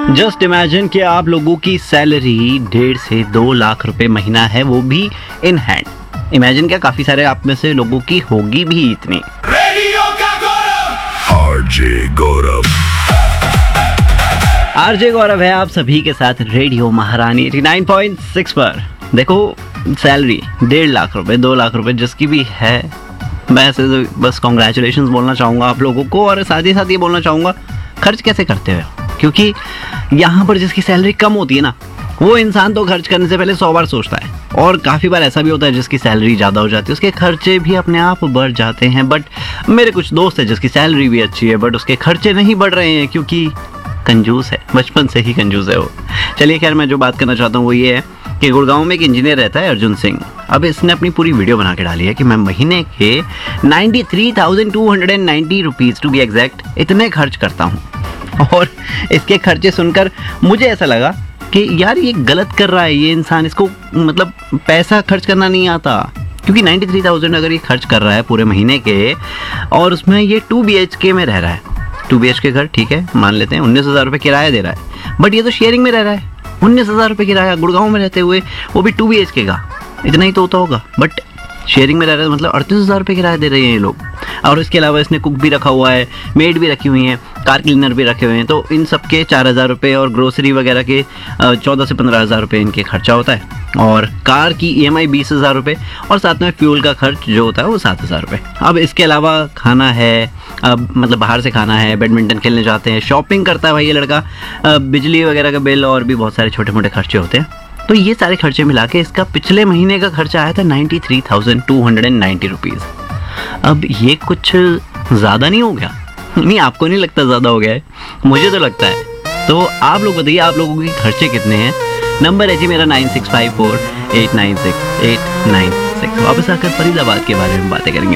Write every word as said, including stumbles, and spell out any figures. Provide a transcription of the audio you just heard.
Just imagine कि आप लोगों की सैलरी डेढ़ से दो लाख रुपए महीना है, वो भी इन हैंड। इमेजिन क्या काफी सारे आप में से लोगों की होगी भी इतनी। रेडियो का गौरव आरजे गौरव आरजे गौरव है आप सभी के साथ रेडियो महारानी नवासी पॉइंट सिक्स पर। देखो सैलरी डेढ़ लाख रुपए दो लाख रुपए जिसकी भी है, मैं ऐसे तो बस कॉन्ग्रेचुलेशंस बोलना चाहूँगा आप लोगों को, और साथ ही साथ ये बोलना चाहूँगा खर्च कैसे करते हो, क्योंकि यहाँ पर जिसकी सैलरी कम होती है ना, वो इंसान तो खर्च करने से पहले सौ बार सोचता है। और काफ़ी बार ऐसा भी होता है जिसकी सैलरी ज़्यादा हो जाती है, उसके खर्चे भी अपने आप बढ़ जाते हैं। बट मेरे कुछ दोस्त हैं जिसकी सैलरी भी अच्छी है बट उसके खर्चे नहीं बढ़ रहे हैं, क्योंकि कंजूस है, बचपन से ही कंजूस है वो। चलिए खैर, मैं जो बात करना चाहता हूँ वो ये है कि गुड़गांव में एक इंजीनियर रहता है अर्जुन सिंह। अब इसने अपनी पूरी वीडियो बना के डाली है कि मैं महीने के ninety three thousand two hundred ninety rupees to be exact इतने खर्च करता हूँ। और इसके खर्चे सुनकर मुझे ऐसा लगा कि यार ये गलत कर रहा है ये इंसान, इसको मतलब पैसा खर्च करना नहीं आता। क्योंकि नाइन्टी थ्री थाउजेंड अगर ये खर्च कर रहा है पूरे महीने के, और उसमें ये टू बी एच के में रह रहा है, टू बी एच के घर ठीक है मान लेते हैं, उन्नीस हज़ार रुपये किराया दे रहा है, बट ये तो शेयरिंग में रह रहा है। उन्नीस हज़ार रुपये किराया गुड़गांव में रहते हुए, वो भी टू बी एच के का, इतना ही तो होता होगा, बट शेयरिंग में रह रहा है, मतलब अड़तीस हज़ार रुपये किराया दे रहे हैं ये लोग। और इसके अलावा इसने कुक भी रखा हुआ है, मेड भी रखी हुई हैं, कार क्लीनर भी रखे हुए हैं, तो इन सब के चार हज़ार रुपये और ग्रोसरी वगैरह के चौदह से पंद्रह हज़ार रुपये इनके खर्चा होता है। और कार की ई एम आई बीस हज़ार रुपये, और साथ में फ्यूल का खर्च जो होता है वो सात हज़ार रुपये। अब इसके अलावा खाना है, अब मतलब बाहर से खाना है, बैडमिंटन खेलने जाते हैं, शॉपिंग करता है भाई ये लड़का, बिजली वगैरह का बिल और भी बहुत सारे छोटे मोटे खर्चे होते हैं। तो ये सारे खर्चे मिला के इसका पिछले महीने का खर्चा आया था ninety three thousand two hundred ninety rupees. अब ये कुछ ज़्यादा नहीं हो गया? नहीं, आपको नहीं लगता ज़्यादा हो गया है? मुझे तो लगता है। तो आप लोग बताइए आप लोगों के खर्चे कितने हैं। नंबर है जी मेरा nine six five four eight nine six eight nine six. वापस आकर फरीदाबाद के बारे में बातें करेंगे।